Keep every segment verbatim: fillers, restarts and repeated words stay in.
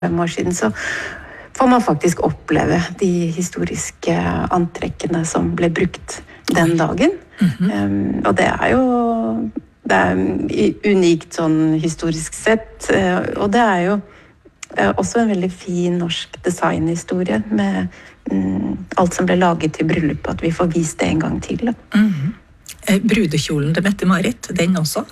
fem år siden, så får man faktisk oppleve de historiske antrekkene som ble brukt den dagen. Mm-hmm. Um, og det er jo det er unikt sånn historisk sett, og det er jo også en veldig fin norsk designhistorie med mm, alt som ble laget til bryllupet, at vi får vist det en gang til. Mm-hmm. Brudekjolen til Mette-Marit, den også?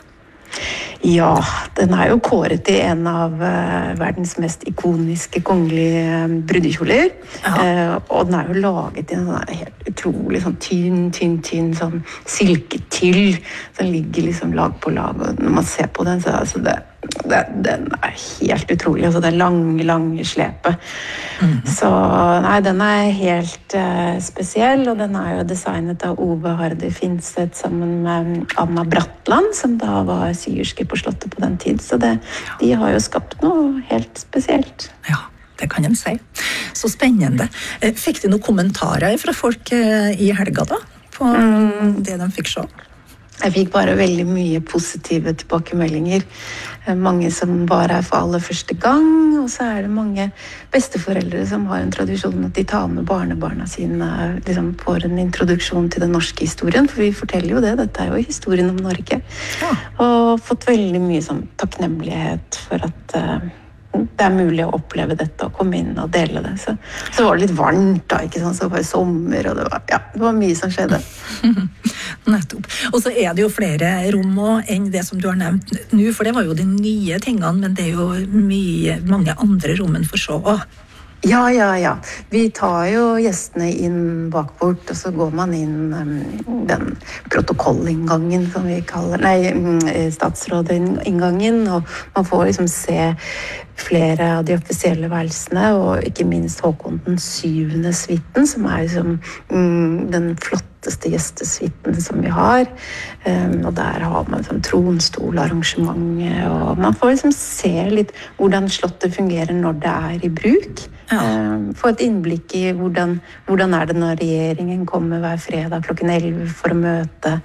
Ja, den er jo kåret til en av uh, verdens mest ikoniske kongelige uh, brudekjoler. Uh, og den er jo laget i en sånn helt utrolig sånn tynn, tynn, tynn sånn silketyll. Den ligger liksom lag på lag, og når man ser på den, så altså det, det, den er helt utrolig. Altså det lange, lange slepet. Mm-hmm. Så nei, den er helt uh, spesiell, og den er jo designet av Ove Harde Finset sammen med Anna Bratland, som da var syerske på slottet på den tid, så det, de har jo skapt noe helt spesielt. Ja, det kan de si. Så spennende. Fikk du noen kommentarer fra folk i helga da, på mm. det de fikk se? Jeg fikk bare veldig mye positive tilbakemeldinger. Mange som bare er for aller første gang, og så er det mange besteforeldre som har en tradisjon at de tar med barnebarna sine, liksom får en introduksjon til den norske historien, for vi forteller jo det, dette er jo historien om Norge. Ja. Og fått veldig mye sånn takknemlighet for at uh, det er mulig å oppleve dette og komme inn og dele det. Så, så var det litt varmt da, ikke sant? Så det var sommer, og det var, ja, det var mye som skjedde. Nettopp. Og så er det jo flere rom enn det som du har nevnt nå, for det var jo de nye tingene, men det er jo mye, mange andre rom enn for så. Ja, ja, ja. Vi tar jo gjestene inn bakbort, og så går man inn um, den protokollinngangen, som vi kaller, nei, statsrådinngangen, og man får liksom se flere av de offisielle værelsene, og ikke minst Håkon den syvende svitten, som er liksom mm, den flotteste gjestesvitten som vi har. Um, og der har man sånn tronstolarrangementet, og man får liksom se litt hvordan slottet fungerer når det er i bruk. Ja. Um, få et innblikk i hvordan, hvordan er det når regjeringen kommer hver fredag klokken elleve for å møte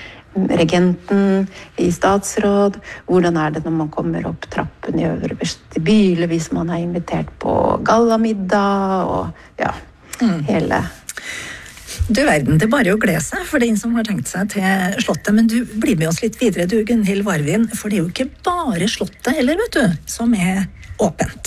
regenten i statsråd, hvordan er det når man kommer opp trappen i øvre vestibyle hvis man er invitert på gallamiddag, og ja, mm. hele. Du verden, det er bare å glede seg for den som har tenkt seg til slottet, men du blir med oss litt videre, du Gunhild Varvin, for det er jo ikke bare slottet heller, vet du, som er åpent.